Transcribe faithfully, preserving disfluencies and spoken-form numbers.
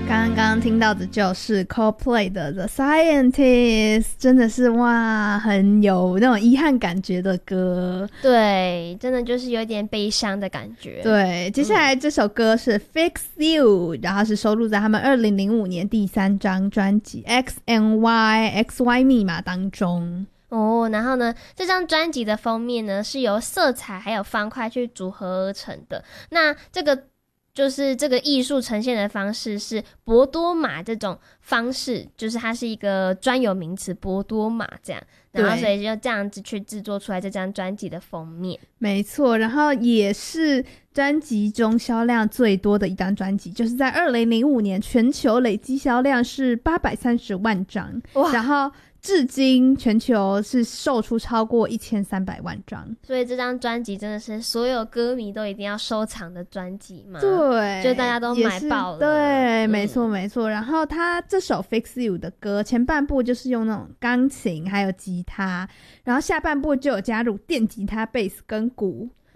刚刚听到的就是 Coldplay 的 The Scientist， 真的是哇，很有那种遗憾感觉的歌。 对，真的就是有点悲伤的感觉。 对，接下来这首歌是 Fix You，嗯，然后是收录在他们二零零五年第三张专辑 X and Y X Y 密码当中。 哦，然后呢，这张专辑的封面呢是由色彩还有方块去组合而成的。那这个就是这个艺术呈现的方式是波多玛这种方式，就是它是一个专有名词，波多玛这样，然后所以就这样子去制作出来这张专辑的封面。 没错，然后也是专辑中销量最多的一张专辑，就是在二零零五年全球累积销量是八百三十万张，然后至今全球是售出超过一千三百万张， 所以这张专辑真的是所有歌迷都一定要收藏的专辑嘛？ 对， 就大家都买爆了。 对， 嗯， 没错没错。然后他这首 Fix You 的歌前半部就是用那种钢琴还有吉他，然后下半部就有加入电吉他、贝斯跟鼓。